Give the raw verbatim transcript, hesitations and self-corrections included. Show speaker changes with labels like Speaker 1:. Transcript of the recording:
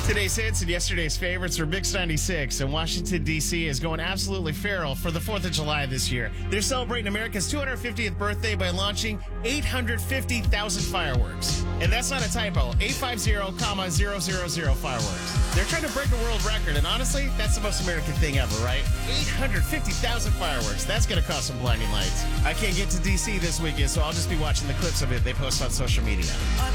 Speaker 1: Today's hits and yesterday's favorites are Mix ninety-six, and Washington, D C is going absolutely feral for the fourth of July this year. They're celebrating America's two hundred fiftieth birthday by launching eight hundred fifty thousand fireworks. And that's not a typo, eight hundred fifty thousand fireworks. They're trying to break a world record, and honestly, that's the most American thing ever, right? eight hundred fifty thousand fireworks. That's going to cost some blinding lights. I can't get to D C this weekend, so I'll just be watching the clips of it they post on social media.